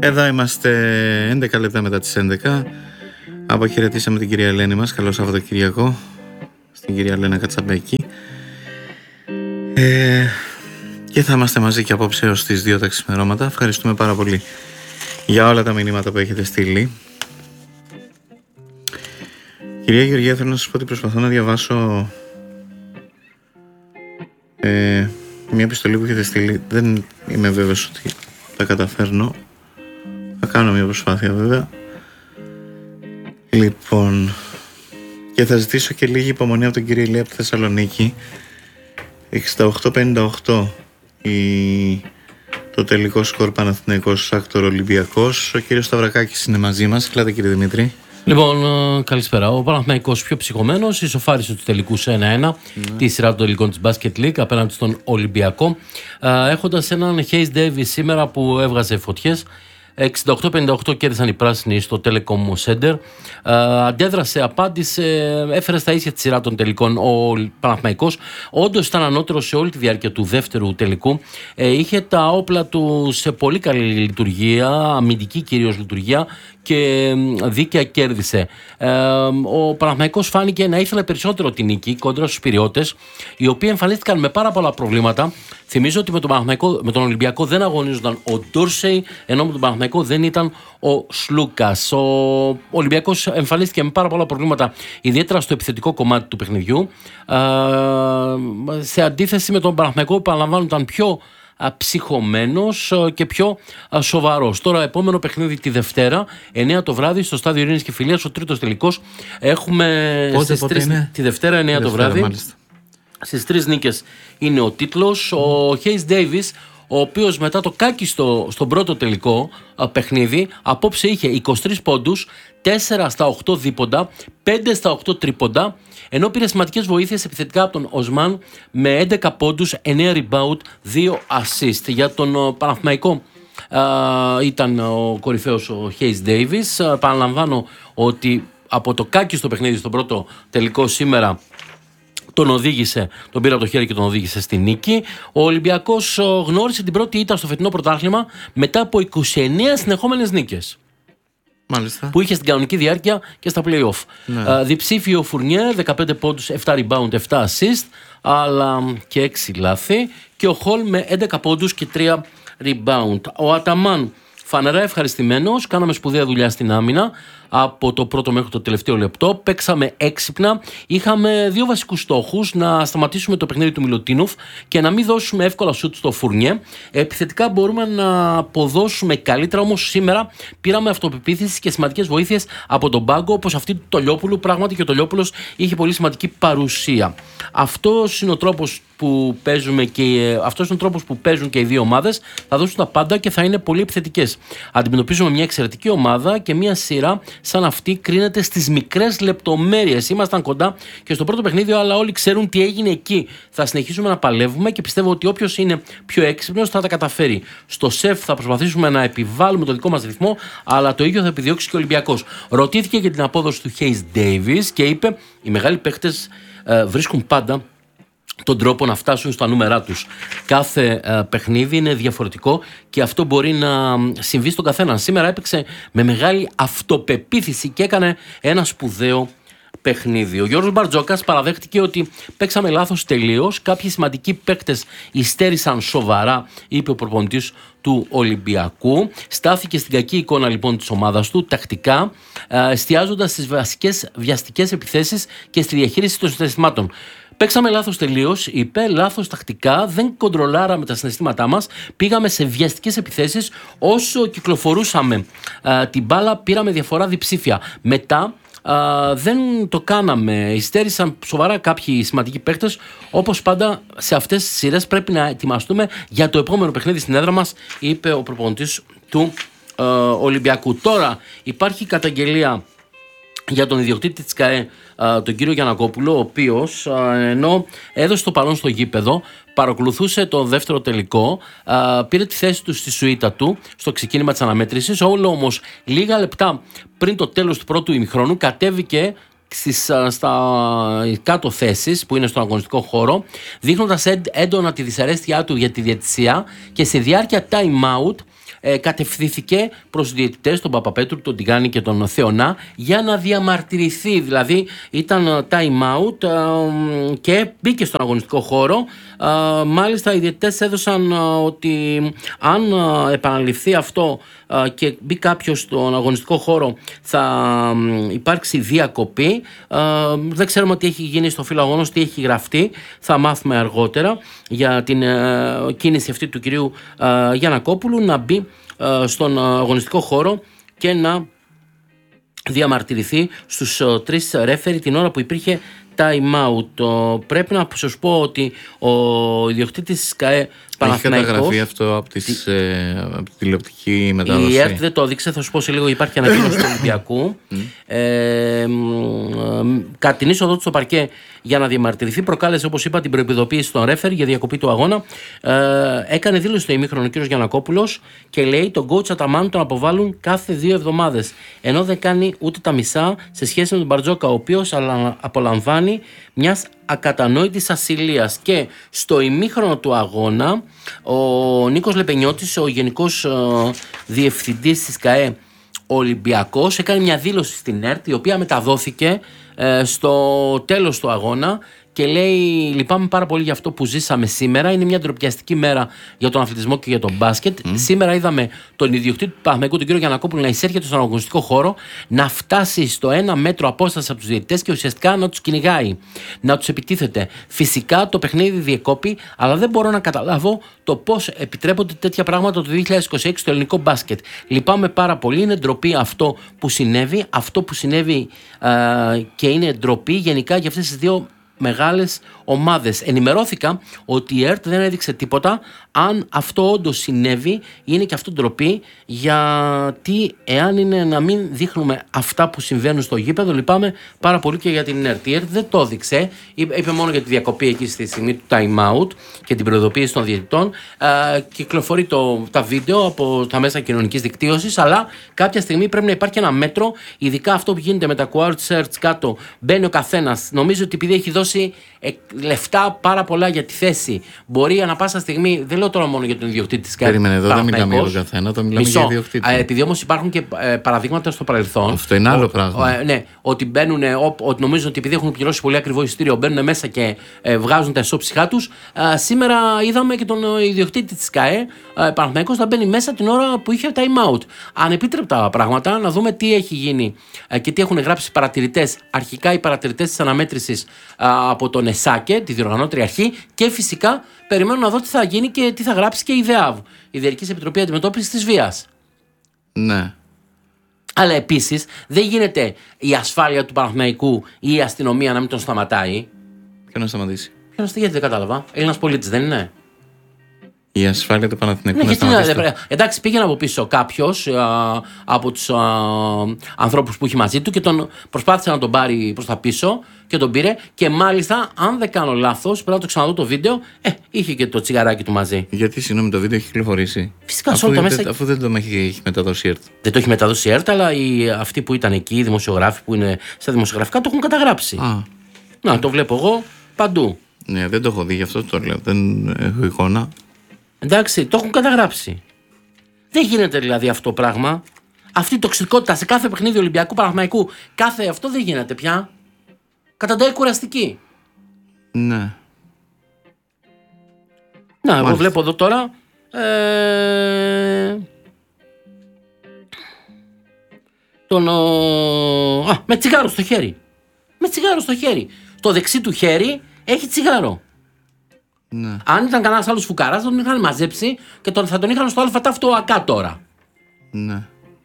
Εδώ είμαστε 11 λεπτά μετά τις 11. Αποχαιρετήσαμε την κυρία Ελένη μας. Καλό Σαββατοκυριακό στην κυρία Ελένα Κατσαμπέκη. Και θα είμαστε μαζί και απόψε ως τις 2 τα ξημερώματα. Ευχαριστούμε πάρα πολύ για όλα τα μηνύματα που έχετε στείλει. Κυρία Γεωργία, θέλω να σας πω ότι προσπαθώ να διαβάσω μια επιστολή που έχετε στείλει. Δεν είμαι βέβαιος ότι τα καταφέρνω. Θα κάνω μια προσπάθεια βέβαια. Λοιπόν, και θα ζητήσω και λίγη υπομονή από τον κύριο Ηλία από τη Θεσσαλονίκη. 68-58 το τελικό σκορ Παναθηναϊκός Άκτορ Ολυμπιακός. Ο κύριος Σταυρακάκης είναι μαζί μας. Ελάτε κύριε Δημήτρη. Λοιπόν, καλησπέρα. Ο Παναθηναϊκός πιο ψυχωμένος ισοφάρισε του τελικού 1-1 τη σειρά των τελικών της Basket League απέναντι στον Ολυμπιακό, έχοντας έναν Hayes Davis σήμερα που έβγαζε φωτιές. 68-58 κέρδισαν οι πράσινοι στο Telecom Center. Αντέδρασε, απάντησε, έφερε στα ίσια τη σειρά των τελικών ο Παναθηναϊκός. Όντως ήταν ανώτερος σε όλη τη διάρκεια του δεύτερου τελικού. Είχε τα όπλα του σε πολύ καλή λειτουργία, αμυντική κυρίως λειτουργία, και δίκαια κέρδισε. Ο Παναθηναϊκός φάνηκε να ήθελε περισσότερο την νίκη κόντρα στους Πειριώτες, οι οποίοι εμφανίστηκαν με πάρα πολλά προβλήματα. Θυμίζω ότι με τον Ολυμπιακό δεν αγωνίζονταν ο Ντόρσεϊ, ενώ με τον Παναθηναϊκό δεν ήταν ο Σλούκας. Ο Ολυμπιακός εμφανίστηκε με πάρα πολλά προβλήματα, ιδιαίτερα στο επιθετικό κομμάτι του παιχνιδιού. Σε αντίθεση με τον Παναθηναϊκό, που παραλαμβάνουν ήταν πιο ψυχωμένος και πιο σοβαρός. Τώρα, επόμενο παιχνίδι τη Δευτέρα, 9 το βράδυ, στο Στάδιο Ειρήνης και Φιλίας, ο τρίτος τελικός. Έχουμε πότε είναι? Τη Δευτέρα, 9 το βράδυ. Μάλιστα. Στις 3 νίκες είναι ο τίτλος. Ο Hayes Davis, ο οποίος μετά το κάκιστο στον πρώτο τελικό παιχνίδι, απόψε είχε 23 πόντους, 4 στα 8 δίποντα, 5 στα 8 τρίποντα, ενώ πήρε σημαντικές βοήθειες επιθετικά από τον Οσμάν με 11 πόντους, 9 rebound, 2 assist. Για τον Παναθηναϊκό ήταν ο κορυφαίος ο Hayes Davis. Παραλαμβάνω ότι από το κάκιστο παιχνίδι στον πρώτο τελικό σήμερα τον πήρε από το χέρι και τον οδήγησε στη νίκη. Ο Ολυμπιακός γνώρισε την πρώτη ήττα στο φετινό πρωτάθλημα μετά από 29 συνεχόμενες νίκες. Μάλιστα. Που είχε στην κανονική διάρκεια και στα play-off. Ναι. Διψήφιο Φουρνιέ, 15 πόντους, 7 rebound, 7 assist, αλλά και 6 λάθη. Και ο Χολ με 11 πόντους και 3 rebound. Ο Αταμάν φανερά ευχαριστημένος, κάναμε σπουδαία δουλειά στην άμυνα από το πρώτο μέχρι το τελευταίο λεπτό. Παίξαμε έξυπνα. Είχαμε 2 βασικούς στόχους: να σταματήσουμε το παιχνίδι του Μιλουτίνοφ και να μην δώσουμε εύκολα σουτ στο Φουρνιέ. Επιθετικά μπορούμε να αποδώσουμε καλύτερα, όμως σήμερα πήραμε αυτοπεποίθηση και σημαντικές βοήθειες από τον πάγκο, όπως αυτή του Τολιόπουλου. Πράγματι και ο Τολιόπουλος είχε πολύ σημαντική παρουσία. Αυτός είναι ο τρόπος που παίζουν και οι δύο ομάδες. Θα δώσουν τα πάντα και θα είναι πολύ επιθετικές. Αντιμετωπίζουμε μια εξαιρετική ομάδα και μια σειρά σαν αυτή κρίνεται στις μικρές λεπτομέρειες. Ήμασταν κοντά και στο πρώτο παιχνίδι, αλλά όλοι ξέρουν τι έγινε εκεί. Θα συνεχίσουμε να παλεύουμε και πιστεύω ότι όποιος είναι πιο έξυπνος θα τα καταφέρει. Στο σεφ θα προσπαθήσουμε να επιβάλλουμε το δικό μας ρυθμό, αλλά το ίδιο θα επιδιώξει και ο Ολυμπιακός. Ρωτήθηκε για την απόδοση του Hayes Davis και είπε: οι μεγάλοι παίχτες βρίσκουν πάντα τον τρόπο να φτάσουν στα νούμερά τους. Κάθε παιχνίδι είναι διαφορετικό και αυτό μπορεί να συμβεί στον καθένα. Σήμερα έπαιξε με μεγάλη αυτοπεποίθηση και έκανε ένα σπουδαίο παιχνίδι. Ο Γιώργος Μπαρτζόκας παραδέχτηκε ότι παίξαμε λάθος τελείως. Κάποιοι σημαντικοί παίκτες υστέρησαν σοβαρά, είπε ο προπονητής του Ολυμπιακού. Στάθηκε στην κακή εικόνα λοιπόν της ομάδας του τακτικά, εστιάζοντας στις βασικές βιαστικές επιθέσεις και στη διαχείριση των συναισθημάτων. Παίξαμε λάθος τελείως, είπε, λάθος τακτικά, δεν κοντρολάραμε τα συναισθήματά μας, πήγαμε σε βιαστικές επιθέσεις, όσο κυκλοφορούσαμε την μπάλα πήραμε διαφορά διψήφια. Μετά δεν το κάναμε, υστέρησαν σοβαρά κάποιοι σημαντικοί παίκτες. Όπως πάντα σε αυτές τις σειρές πρέπει να ετοιμαστούμε για το επόμενο παιχνίδι στην έδρα μας, είπε ο προπονητής του Ολυμπιακού. Τώρα υπάρχει καταγγελία για τον ιδιοκτήτη της ΚΑΕ, τον κύριο Γιαννακόπουλο, ο οποίος ενώ έδωσε το παρόν στο γήπεδο, παρακολουθούσε το δεύτερο τελικό, πήρε τη θέση του στη σουίτα του στο ξεκίνημα της αναμέτρησης. Όλο όμως λίγα λεπτά πριν το τέλος του πρώτου ημιχρόνου κατέβηκε στα κάτω θέσεις που είναι στον αγωνιστικό χώρο, δείχνοντας έντονα τη δυσαρέστειά του για τη διαιτησία, και στη διάρκεια time out κατευθύνθηκε προς τους διαιτητές, τον Παπαπέτρου, τον Τιγάνη και τον Θεωνά, για να διαμαρτυρηθεί. Δηλαδή ήταν time out και μπήκε στον αγωνιστικό χώρο. Μάλιστα οι διαιτητές έδωσαν ότι αν επαναληφθεί αυτό και μπει κάποιος στον αγωνιστικό χώρο, θα υπάρξει διακοπή. Δεν ξέρουμε τι έχει γίνει στο φύλλο αγώνος, τι έχει γραφτεί. Θα μάθουμε αργότερα για την κίνηση αυτή του κυρίου Γιαννακόπουλου να μπει στον αγωνιστικό χώρο και να διαμαρτυρηθεί στους 3 ρέφερι την ώρα που υπήρχε time out. Πρέπει να σας πω ότι ο ιδιοκτήτης της ΚΑΕ Παναθηναϊκός, έχει καταγραφεί αυτό από τη τηλεοπτική μετάδοση. Η ΕΡΤ δεν το έδειξε, θα σου πω σε λίγο. Υπάρχει ανακοίνωση του Ολυμπιακού. Κατά την είσοδο του στο παρκέ για να διαμαρτυρηθεί, προκάλεσε, όπως είπα, την προειδοποίηση των ρέφερ για διακοπή του αγώνα. Έκανε δήλωση στο ημίχρονο ο κ. Γιαννακόπουλος και λέει: τον coach Αταμάνου τον αποβάλλουν κάθε 2 εβδομάδες. Ενώ δεν κάνει ούτε τα μισά σε σχέση με τον Μπαρτζόκα, ο οποίος απολαμβάνει μιας ακατανόητης ασυλίας. Και στο ημίχρονο του αγώνα, ο Νίκος Λεπενιώτης, ο γενικός διευθυντής της ΚΑΕ Ολυμπιακός, έκανε μια δήλωση στην ΕΡΤ, η οποία μεταδόθηκε στο τέλος του αγώνα, και λέει: λυπάμαι πάρα πολύ για αυτό που ζήσαμε σήμερα. Είναι μια ντροπιαστική μέρα για τον αθλητισμό και για τον μπάσκετ. Σήμερα είδαμε τον ιδιοκτήτη του Παναθηναϊκού, τον κύριο Γιαννακόπουλο, να εισέρχεται στον αγωνιστικό χώρο, να φτάσει στο 1 μέτρο απόσταση από τους διαιτητές και ουσιαστικά να τους κυνηγάει, να τους επιτίθεται. Φυσικά το παιχνίδι διεκόπη, αλλά δεν μπορώ να καταλάβω το πώς επιτρέπονται τέτοια πράγματα το 2026 στο ελληνικό μπάσκετ. Λυπάμαι πάρα πολύ. Είναι ντροπή αυτό που συνέβη. Αυτό που συνέβη και είναι ντροπή γενικά για αυτές τις 2 μεγάλες ομάδες. Ενημερώθηκα ότι η ΕΡΤ δεν έδειξε τίποτα. Αν αυτό όντως συνέβη, είναι και αυτό ντροπή, γιατί εάν είναι να μην δείχνουμε αυτά που συμβαίνουν στο γήπεδο, λυπάμαι πάρα πολύ και για την ΕΡΤ. Η ΕΡΤ δεν το έδειξε, είπε μόνο για τη διακοπή εκεί στη στιγμή του time out και την προειδοποίηση των διαιτητών. Κυκλοφορεί τα βίντεο από τα μέσα κοινωνικής δικτύωσης, αλλά κάποια στιγμή πρέπει να υπάρχει ένα μέτρο, ειδικά αυτό που γίνεται με τα quote search κάτω. Μπαίνει ο καθένας. Νομίζω ότι επειδή έχει δώσει λεφτά πάρα πολλά για τη θέση, μπορεί ανά πάσα στιγμή, δεν λέω τώρα μόνο για τον ιδιοκτήτη της ΚΑΕ. Περίμενε, εδώ δεν μιλάμε για τον καθένα, το μιλάμε για ιδιοκτήτη. Επειδή όμως υπάρχουν και παραδείγματα στο παρελθόν. Αυτό είναι άλλο πράγμα. Ναι, ότι μπαίνουν, ότι νομίζουν ότι επειδή έχουν πληρώσει πολύ ακριβό εισιτήριο, μπαίνουν μέσα και βγάζουν τα ισόψυχά τους. Σήμερα είδαμε και τον ιδιοκτήτη της ΚΑΕ Παναθηναϊκός να μπαίνει μέσα την ώρα που είχε time out. Ανεπίτρεπτα πράγματα, να δούμε τι έχει γίνει και τι έχουν γράψει οι παρατηρητές. Αρχικά οι παρατηρητές της αναμέτρησης από τον ΕΣΑΚΕ, τη διοργανώτρια αρχή, και φυσικά περιμένω να δω τι θα γίνει και τι θα γράψει και η ΔΕΑΒ, η Διαρκής Επιτροπή Αντιμετώπισης της Βίας. Ναι. Αλλά επίσης δεν γίνεται η ασφάλεια του Παναθηναϊκού ή η αστυνομία να μην τον σταματάει. Ποιο να σταματήσει? Γιατί δεν κατάλαβα. Έλληνας πολίτης δεν είναι? Η ασφάλεια του Παναθηναϊκού Ναι, να σταματήσει. εντάξει, πήγαινε από πίσω κάποιος από τους ανθρώπους που είχε μαζί του και τον προσπάθησε να τον πάρει προς τα πίσω και τον πήρε. Και μάλιστα, αν δεν κάνω λάθος, πρέπει να το ξαναδώ το βίντεο, είχε και το τσιγαράκι του μαζί. Γιατί, συγγνώμη, το βίντεο έχει κυκλοφορήσει? Φυσικά, σε όλα τα μέσα. Αφού δεν το έχει μεταδώσει η ΕΡΤ. Δεν το έχει μεταδώσει η ΕΡΤ, αλλά αυτοί που ήταν εκεί, οι δημοσιογράφοι που είναι στα δημοσιογραφικά, το έχουν καταγράψει. Να, το βλέπω εγώ παντού. Ναι, δεν το έχω δει, γι' αυτό το λέω. Δεν έχω εικόνα. Εντάξει, το έχουν καταγράψει. Δεν γίνεται δηλαδή αυτό το πράγμα. Αυτή η τοξικότητα σε κάθε παιχνίδι Ολυμπιακού, Παναθηναϊκού, κάθε αυτό δεν γίνεται πια. Καταντάει κουραστική. Ναι. Να, εγώ βλέπω εδώ τώρα. Με τσιγάρο στο χέρι. Με τσιγάρο στο χέρι. Το δεξί του χέρι έχει τσιγάρο. Ναι. Αν ήταν κανένας άλλος φουκαράς, τον είχαν μαζέψει και θα τον είχαν στο αλφατάφτο ΑΚΑ τώρα. Ναι.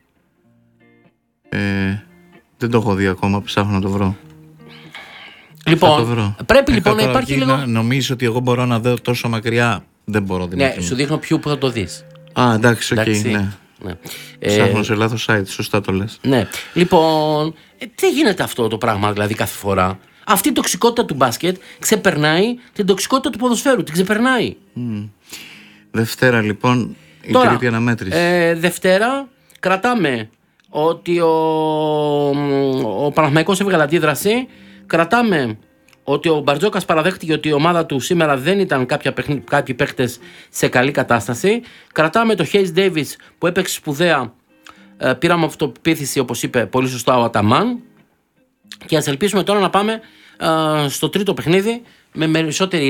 Δεν το έχω δει ακόμα, ψάχνω να το βρω. Λοιπόν, πρέπει λοιπόν να υπάρχει λίγο. Νομίζω ότι εγώ μπορώ να δω τόσο μακριά. Δεν μπορώ δηλαδή. Ναι, σου δείχνω ποιο που θα το δεις. Εντάξει, οκ, ναι. Ψάχνω σε λάθος site, σωστά το λες. Ναι. Λοιπόν, τι γίνεται αυτό το πράγμα δηλαδή κάθε φορά? Αυτή η τοξικότητα του μπάσκετ ξεπερνάει την τοξικότητα του ποδοσφαίρου. Την ξεπερνάει. Δευτέρα λοιπόν η τώρα, τρίτη αναμέτρηση. Δευτέρα κρατάμε ότι ο Παναθηναϊκός έβγαλε αντίδραση. Κρατάμε ότι ο Μπαρτζόκας παραδέχτηκε ότι η ομάδα του σήμερα δεν ήταν κάποιοι παίχτες σε καλή κατάσταση. Κρατάμε το Hayes Davis που έπαιξε σπουδαία. Πήραμε αυτοπεποίθηση, όπως είπε πολύ σωστά ο Αταμάν. Και ας ελπίσουμε τώρα να πάμε στο τρίτο παιχνίδι με περισσότερη